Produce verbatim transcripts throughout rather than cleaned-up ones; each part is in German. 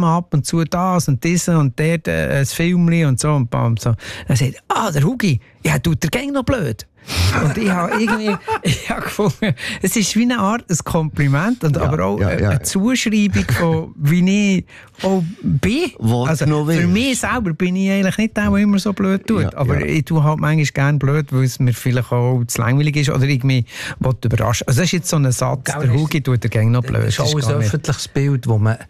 zusammen ab und zu das und das und dort äh, ein Filmchen und so und bam, so. Dann sagt er, ah, der Hugi, ja, tut der Gang noch blöd. Und ich habe irgendwie ich hab gefunden, es ist wie eine Art ein Kompliment, und ja, aber auch ja, ja. eine Zuschreibung von, wie ich auch bin. Also, für mich selber bin ich eigentlich nicht der, der immer so blöd tut. Ja, aber ja. ich tue halt manchmal gerne blöd, weil es mir vielleicht auch zu langweilig ist oder ich mich überraschen. Also das ist jetzt so ein Satz, Gell, der Hugi tut der Gang noch blöd. Das ist auch ein öffentliches Bild, wo man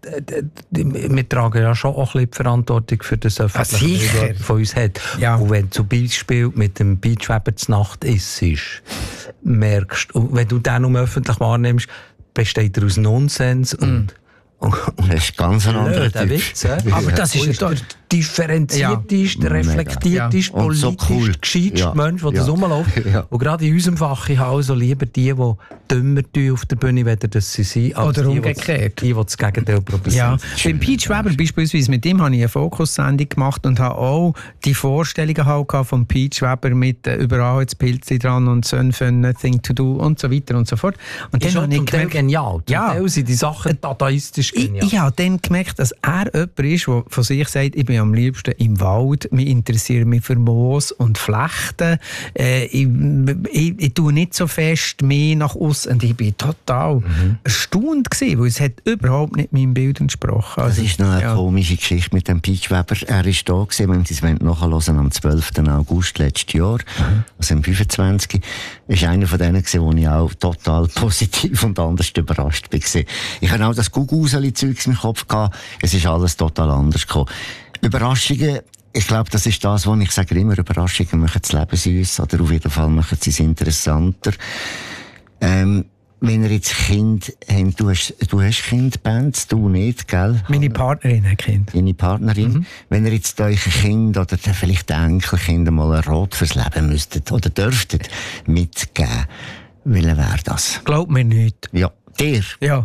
wir tragen ja schon auch ein bisschen die Verantwortung für das öffentliche Bild, das von uns hat. Ja. Und wenn du zum Beispiel mit dem Beachweber zur Nacht isst, merkst du, wenn du den um öffentlich wahrnimmst, besteht er aus Nonsens mm. und das ist ganz ein anderer Typ. Witz, ja. Aber das ist ja der differenzierteste, ja. reflektierteste, politisch so cool. gescheiteste ja. Mensch, der ja. das rumläuft. Ja. Und gerade in unserem Fach, ich habe also lieber die, die dümmer tun auf der Bühne, weder dass sie sind, als oder die, umgekehrt. Die, die das Gegenteil probieren. Ja. Beim Peach Weber beispielsweise, mit dem habe ich eine Fokussendung gemacht und habe auch die Vorstellungen halt von Peach Weber mit äh, überall jetzt Pilze dran und «Son fun, nothing to do» und so weiter und so fort. Und ist dann habe ich gemerkt, genial. Zum ja. Teil sind die Sachen dadaistisch genial. Ich, ich habe dann gemerkt, dass er jemand ist, der von sich sagt, ich bin am liebsten im Wald, mich interessiert mich für Moos und Flechten. Äh, ich, ich, ich tue nicht so fest mehr nach außen. Und ich bin total mhm. erstaunt gewesen, weil es hat überhaupt nicht meinem Bild entsprochen. Also, das ist noch eine ja. komische Geschichte mit dem Peach Weber. Er ist da gewesen, wenn Sie es nachhören, am zwölften August letztes Jahr, mhm. also am fünfundzwanzigsten ist einer von denen gewesen, wo ich auch total positiv und anders überrascht war. Ich hatte auch das Gugus-Zeug im Kopf gehabt. Es ist alles total anders gekommen. Überraschungen, ich glaube, das ist das, was ich sage immer, Überraschungen machen das Leben süß, oder auf jeden Fall machen sie es interessanter. Ähm, wenn ihr jetzt Kind habt, du hast, du hast Kindbands, du nicht, gell? Meine Partnerin hat Kind. Deine Partnerin. Mhm. Wenn ihr jetzt euch ein Kind oder vielleicht ein Enkelkind mal ein Rot fürs Leben müsstet oder dürftet mitgeben, welcher wäre das? Glaub mir nicht. Ja. Dir? Ja.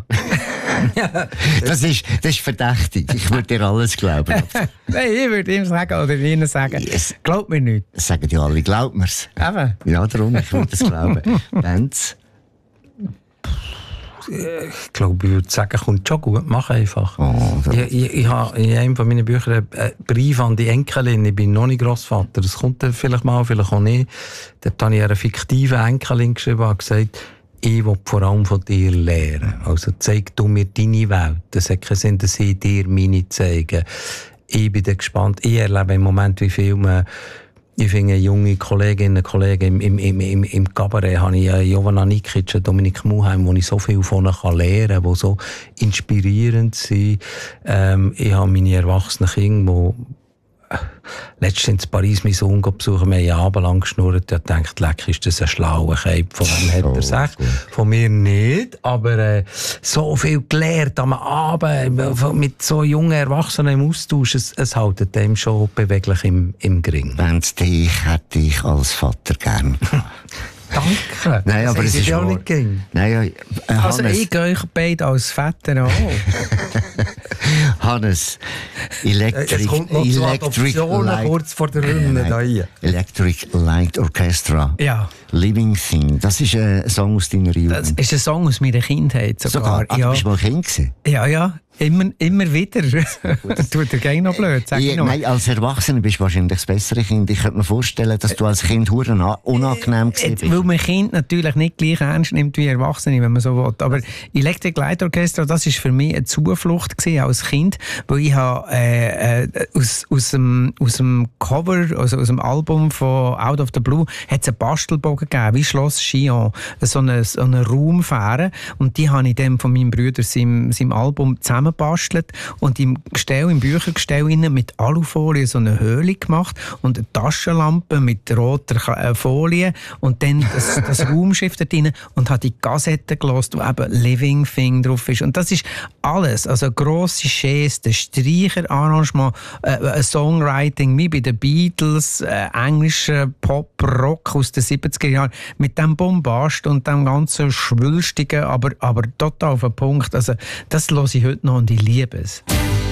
das, ist, das ist verdächtig. Ich würde dir alles glauben. Nein, ich würde ihm sagen oder ihnen sagen, yes. Glaub mir nicht. Das sagen ja alle, glaub mir's. Eben. Ja, darum, ich würde es glauben. Bands? Ich glaube, ich würde sagen, kommt schon gut, mach einfach. Oh, ich, ich, ich habe in einem von meinen Büchern einen Brief an die Enkelin, ich bin noch nicht Grossvater, das kommt dann vielleicht mal, vielleicht auch nicht. Dort habe ich einer fiktiven Enkelin geschrieben und gesagt, ich will vor allem von dir lernen. Also zeig du mir deine Welt. Das hat keinen Sinn, dass ich dir meine zeige. Ich bin gespannt. Ich erlebe im Moment, wie viel man, ich finde, junge Kolleginnen und Kollegen im, im, im, im Kabarett habe ich Jovana Nikic, Dominik Muheim, wo ich so viel von ihnen lernen kann, die so inspirierend sind. Ähm, ich habe meine erwachsenen Kinder, die letztens in Paris meinen Sohn besuchen, wir haben abendlang geschnurrt und gedacht, leck, ist das ein schlauer Cape, von wem hat er gesagt? Von mir nicht, aber äh, so viel gelernt am Abend, mit so jungen Erwachsenen im Austausch, es, es hält dem schon beweglich im, im Gring. Wenn's dich hätte ich als Vater gern. Danke. Nein, aber es ist ja nicht ging. Nein, äh, also ich gehe euch beide als Väter an. Hannes, Electric, es kommt noch Electric Light, kurz vor der Runde äh, da hier. Electric Light Orchestra. Ja. Living Thing. Das ist ein Song aus deiner Jugend. Das ist ein Song aus meiner Kindheit sogar. sogar? Ah, ja. Du bist mal Kind gewesen? Ja, ja. Immer, immer wieder. Tut dir gleich noch blöd, sag ich, ich noch. Nein, als Erwachsener bist du wahrscheinlich das bessere Kind. Ich könnte mir vorstellen, dass du als Kind huren unangenehm gewesen bist. Weil man Kind natürlich nicht gleich ernst nimmt wie Erwachsene, wenn man so will. Aber Electric Light Orchestra, das war für mich eine Zuflucht gewesen als Kind, weil ich habe, äh, äh, aus, aus, dem, aus dem Cover, also aus dem Album von Out of the Blue, hat es einen Bastelbogen gegeben, wie Schloss Chillon, so eine, so eine Raumfähre. Und die habe ich dann von meinem Bruder seinem, seinem Album zusammen bastelt und im Gestell, im Büchergestell innen mit Alufolie so eine Höhle gemacht und eine Taschenlampe mit roter Folie und dann das, das Raumschiff da drin und hat die Kassette gehört, wo eben Living Thing drauf ist. Und das ist alles, also grosse Geste, Streicherarrangement, äh, ein Songwriting wie bei den Beatles, äh, englischer Pop, Rock aus den siebziger Jahren mit dem Bombast und dem ganzen Schwülstigen, aber, aber total auf den Punkt. Also das höre ich heute noch und ich liebe es.